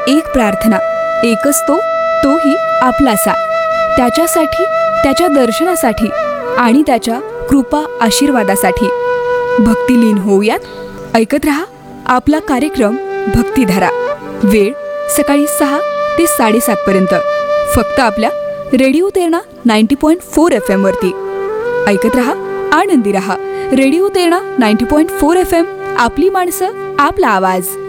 एक प्रार्थना, एकच तोही आपलासा. त्याच्यासाठी, त्याच्या दर्शनासाठी आणि त्याच्या कृपा आशीर्वादासाठी भक्तिलीन होऊयात. ऐकत रहा आपला कार्यक्रम भक्तिधारा. वेळ सकाळी 6 ते 7:30 पर्यंत, फक्त आपल्या रेडिओ तेरणा 90.4 FM वरती. ऐकत रहा, आनंदी रहा. रेडिओ तेरणा 90.4 FM, आपली माणसं, आपला आवाज.